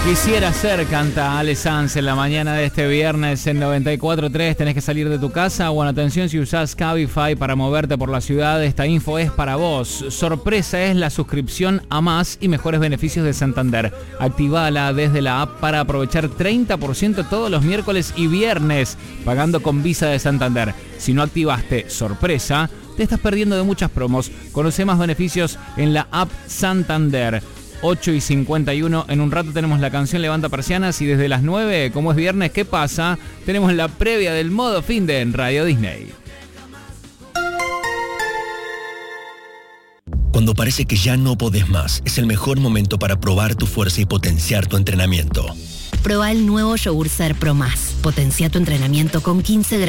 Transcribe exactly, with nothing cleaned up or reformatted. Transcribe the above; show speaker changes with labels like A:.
A: Quisiera ser, canta Ale Sanz en la mañana de este viernes en noventa y cuatro punto tres. Tenés que salir de tu casa. Bueno, atención, si usás Cabify para moverte por la ciudad, esta info es para vos. Sorpresa es la suscripción a más y mejores beneficios de Santander. Activala desde la app para aprovechar treinta por ciento todos los miércoles y viernes, pagando con Visa de Santander. Si no activaste Sorpresa, te estás perdiendo de muchas promos. Conoce más beneficios en la app Santander. ocho y cincuenta y uno, en un rato tenemos la canción Levanta Persianas y desde las nueve, como es viernes, ¿qué pasa? Tenemos la previa del modo finde en Radio Disney.
B: Cuando parece que ya no podés más, es el mejor momento para probar tu fuerza y potenciar tu entrenamiento.
C: Proba el nuevo Yogur Ser Pro Más. Potencia tu entrenamiento con quince gramos.